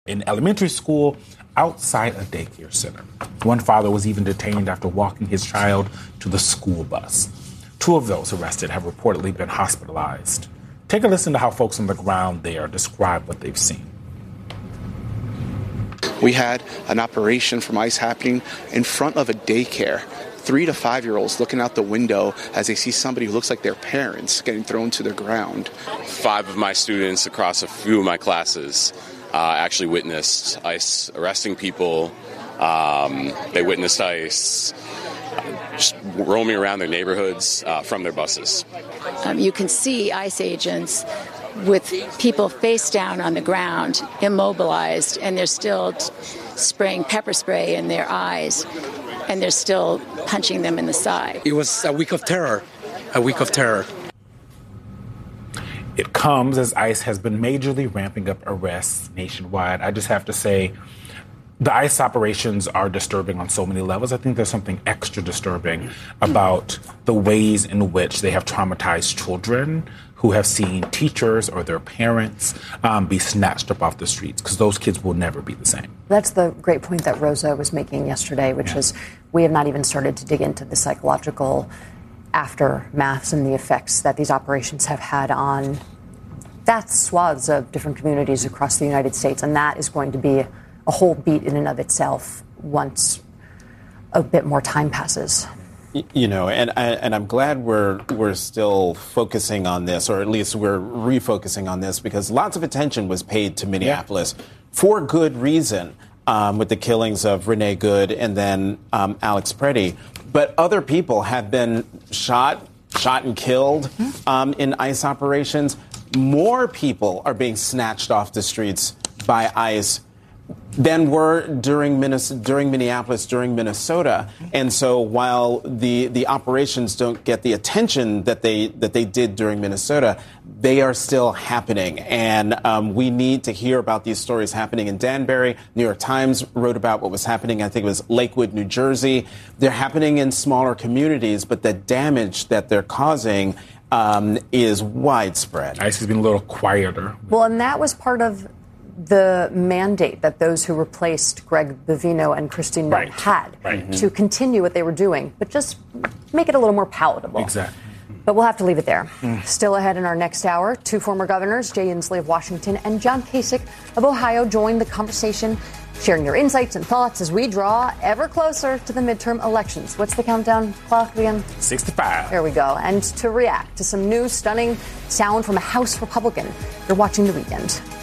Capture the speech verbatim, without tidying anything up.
in elementary school outside a daycare center. One father was even detained after walking his child to the school bus. Two of those arrested have reportedly been hospitalized. Take a listen to how folks on the ground there describe what they've seen. We had an operation from ICE happening in front of a daycare. Three to five-year-olds looking out the window as they see somebody who looks like their parents getting thrown to the ground. Five of my students across a few of my classes uh, actually witnessed ICE arresting people. Um, they witnessed ICE just roaming around their neighborhoods uh, from their buses. Um, you can see ICE agents with people face down on the ground, immobilized, and they're still t- spraying pepper spray in their eyes, and they're still punching them in the side. It was a week of terror, a week of terror. It comes as ICE has been majorly ramping up arrests nationwide. I just have to say, the ICE operations are disturbing on so many levels. I think there's something extra disturbing about the ways in which they have traumatized children who have seen teachers or their parents um, be snatched up off the streets, because those kids will never be the same. That's the great point that Rosa was making yesterday, which yeah. is we have not even started to dig into the psychological aftermaths and the effects that these operations have had on vast swaths of different communities across the United States. And that is going to be a whole beat in and of itself once a bit more time passes. You know, and and I'm glad we're we're still focusing on this, or at least we're refocusing on this, because lots of attention was paid to Minneapolis yeah. for good reason, um, with the killings of Renee Good and then um, Alex Preddy. But other people have been shot, shot and killed um, in ICE operations. More people are being snatched off the streets by ICE than were during Minnesota, during Minneapolis, during Minnesota. And so while the the operations don't get the attention that they that they did during Minnesota, they are still happening. And um, we need to hear about these stories happening in Danbury. New York Times wrote about what was happening, I think it was Lakewood, New Jersey. They're happening in smaller communities, but the damage that they're causing um, is widespread. ICE has been a little quieter. Well, and that was part of the mandate that those who replaced Greg Bovino and Christine Knight right. had right. to continue what they were doing, but just make it a little more palatable. Exactly. But we'll have to leave it there. Mm. Still ahead in our next hour, two former governors, Jay Inslee of Washington and John Kasich of Ohio, join the conversation, sharing their insights and thoughts as we draw ever closer to the midterm elections. What's the countdown clock again? sixty-five. There we go. And to react to some new stunning sound from a House Republican, you're watching The Weekend.